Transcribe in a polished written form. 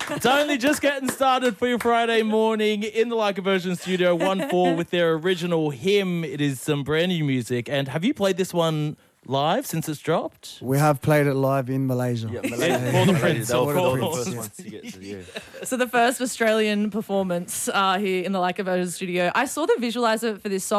It's only just getting started for your Friday morning in the Like a Version studio. 1-4 with their original hymn. It is some brand new music. And have you played this one live since it's dropped? We have played it live in Malaysia. Yeah, For the Prince, They were of the course. first ones to get to, yeah. So the first Australian performance here in the Like a Version studio. I saw the visualizer for this song.